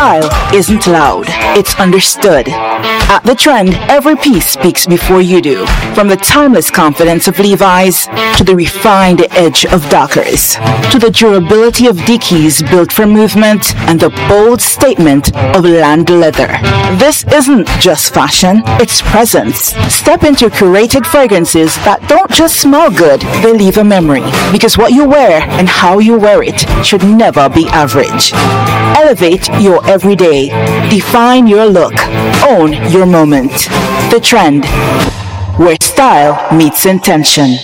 style isn't loud, it's understood. At The Trend, every piece speaks before you do. From the timeless confidence of Levi's, to the refined edge of Dockers, to the durability of Dickies built for movement, and the bold statement of Land Leather. This isn't just fashion, it's presence. Step into curated fragrances that don't just smell good, they leave a memory. Because what you wear and how you wear it should never be average. Elevate your everyday. Define your look. Own your moment. The Trend, where style meets intention.